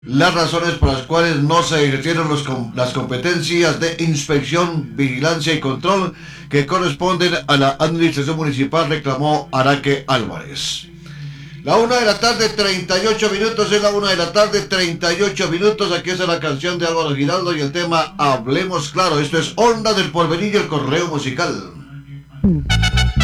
las razones por las cuales no se ejercieron las competencias de inspección, vigilancia y control que corresponden a la administración municipal, reclamó Araque Álvarez. La 1 de la tarde, 38 minutos, es la 1 de la tarde, 38 minutos, aquí está la canción de Álvaro Giraldo y el tema Hablemos Claro. Esto es Onda del Porvenir y el Correo Musical.